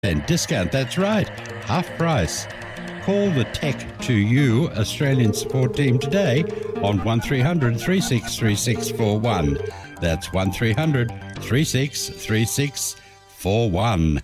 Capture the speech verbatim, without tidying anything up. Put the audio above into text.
percent discount. That's right, half price. Call the Tech to You Australian support team today on one three hundred, three six three six four one. That's one three hundred, three six three six four one.